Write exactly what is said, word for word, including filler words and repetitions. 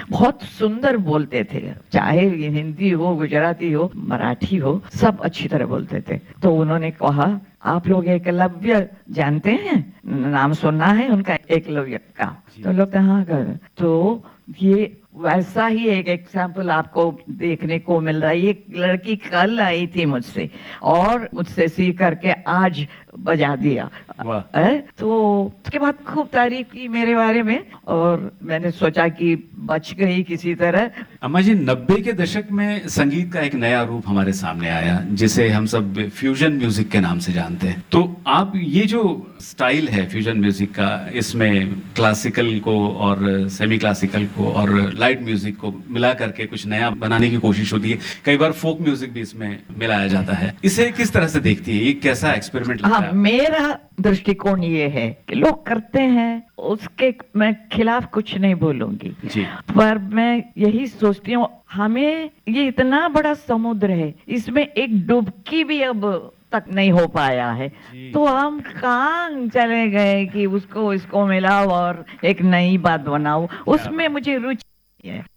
बहुत सुंदर बोलते थे, चाहे हिंदी हो, गुजराती हो, मराठी हो, सब अच्छी तरह बोलते थे। तो उन्होंने कहा आप लोग एकलव्य जानते हैं, नाम सुना है उनका एकलव्य का? तो लोग कहाँ कर, तो ये वैसा ही एक एग्जाम्पल आपको देखने को मिल रहा है। एक लड़की कल आई थी मुझसे और मुझसे सीख करके आज बजा दिया। है? तो उसके बाद खूब तारीफ की मेरे बारे में और मैंने सोचा कि बच गई किसी तरह। अम्मा जी, नब्बे के दशक में संगीत का एक नया रूप हमारे सामने आया जिसे हम सब फ्यूजन म्यूजिक के नाम से जानते हैं। तो आप ये जो स्टाइल है फ्यूजन म्यूजिक का, इसमें क्लासिकल को और सेमी क्लासिकल को और लाइट म्यूजिक को मिला करके कुछ नया बनाने की कोशिश होती है, कई बार फोक म्यूजिक भी इसमें मिलाया जाता है, इसे किस तरह से देखती है? ये कैसा एक्सपेरिमेंट लगता है? हाँ, मेरा दृष्टिकोण ये है कि लोग करते हैं उसके मैं खिलाफ कुछ नहीं बोलूंगी जी। पर मैं यही सोचती हूँ हमें ये इतना बड़ा समुद्र है, इसमें एक डुबकी भी अब तक नहीं हो पाया है, तो हम कहाँ चले गए कि उसको इसको मिलाओ और एक नई बात बनाओ, उसमें मुझे रुचि है।